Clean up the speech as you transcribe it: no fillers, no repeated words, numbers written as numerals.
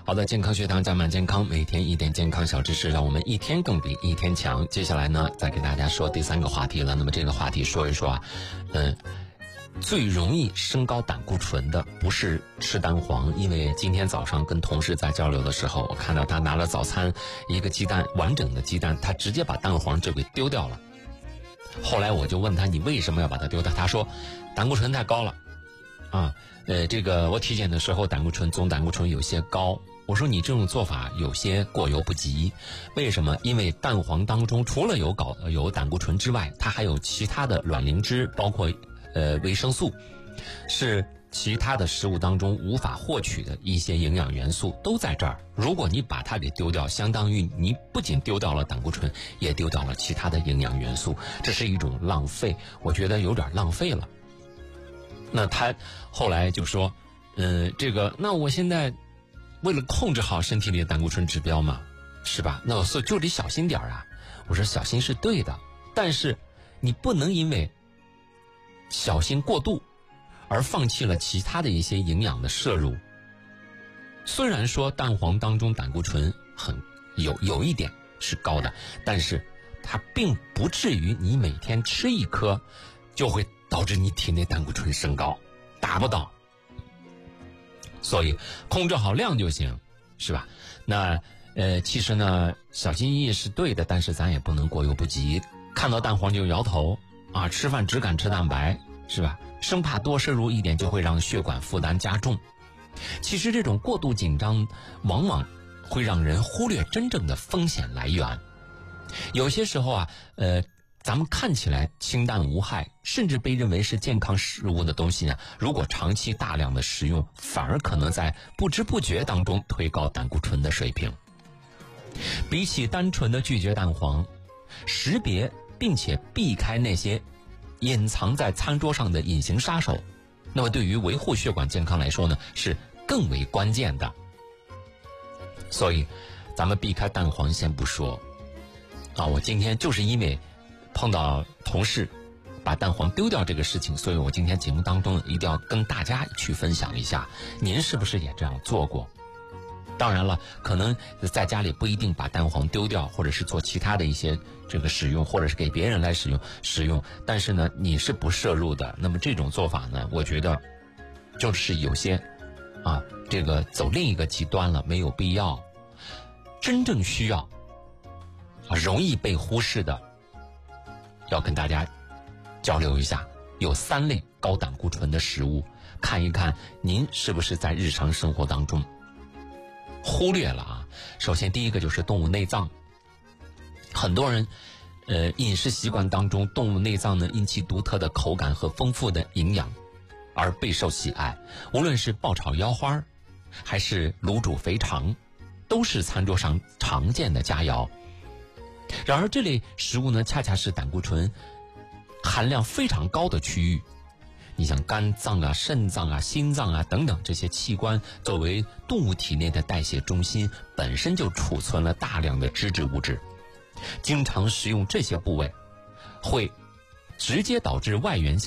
好的，健康学堂加满健康，每天一点健康小知识，让我们一天更比一天强。接下来呢，再给大家说第3个话题了。那么这个话题说一说啊，最容易升高胆固醇的不是吃蛋黄，因为今天早上跟同事在交流的时候，我看到他拿了早餐一个鸡蛋，完整的鸡蛋，他直接把蛋黄就给丢掉了。后来我就问他，你为什么要把它丢掉？他说胆固醇太高了啊，这个我体检的时候总胆固醇有些高。我说你这种做法有些过犹不及，为什么？因为蛋黄当中除了有胆固醇之外，它还有其他的卵磷脂，包括维生素，是其他的食物当中无法获取的一些营养元素都在这儿。如果你把它给丢掉，相当于你不仅丢掉了胆固醇，也丢掉了其他的营养元素，这是一种浪费，我觉得有点浪费了。那他后来就说，那我现在为了控制好身体里的胆固醇指标嘛，是吧？那我就得小心点啊。我说小心是对的，但是你不能因为小心过度而放弃了其他的一些营养的摄入。虽然说蛋黄当中胆固醇有一点是高的，但是它并不至于你每天吃1颗就会导致你体内胆固醇升高，达不到。所以控制好量就行，是吧？那其实呢，小心翼翼是对的，但是咱也不能过犹不及。看到蛋黄就摇头啊，吃饭只敢吃蛋白，是吧？生怕多摄入一点就会让血管负担加重。其实这种过度紧张往往会让人忽略真正的风险来源。有些时候啊，咱们看起来清淡无害，甚至被认为是健康食物的东西呢，如果长期大量的食用，反而可能在不知不觉当中推高胆固醇的水平。比起单纯的拒绝蛋黄，识别并且避开那些隐藏在餐桌上的隐形杀手，那么对于维护血管健康来说呢，是更为关键的。所以咱们避开蛋黄先不说啊，我今天就是因为碰到同事把蛋黄丢掉这个事情，所以我今天节目当中一定要跟大家去分享一下，您是不是也这样做过？当然了，可能在家里不一定把蛋黄丢掉，或者是做其他的一些这个使用，或者是给别人来使用，但是呢你是不摄入的，那么这种做法呢，我觉得就是有些这个走另一个极端了，没有必要。真正需要容易被忽视的，要跟大家交流一下，有3类高胆固醇的食物，看一看您是不是在日常生活当中忽略了啊。首先第一个就是动物内脏，很多人饮食习惯当中，动物内脏呢因其独特的口感和丰富的营养而备受喜爱，无论是爆炒腰花还是卤煮肥肠，都是餐桌上常见的佳肴。然而这类食物呢，恰恰是胆固醇含量非常高的区域。你像肝脏啊、肾脏啊、心脏啊等等这些器官，作为动物体内的代谢中心，本身就储存了大量的脂质物质。经常食用这些部位，会直接导致外源性